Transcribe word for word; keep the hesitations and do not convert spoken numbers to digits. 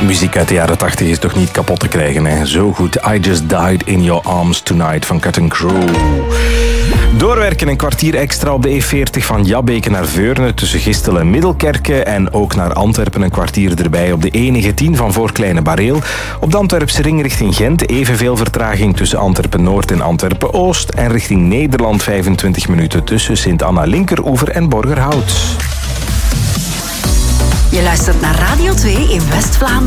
Muziek uit de jaren tachtig is toch niet kapot te krijgen, hè? Zo goed. I Just Died in Your Arms Tonight van Cutting Crew. Doorwerken een kwartier extra op de E veertig van Jabbeke naar Veurne tussen Gistel en Middelkerke en ook naar Antwerpen een kwartier erbij op de E negentien van voor Kleine Bareel. Op de Antwerpse ring richting Gent evenveel vertraging tussen Antwerpen-Noord en Antwerpen-Oost en richting Nederland vijfentwintig minuten tussen Sint-Anna Linkeroever en Borgerhout. Je luistert naar Radio twee in West-Vlaanderen.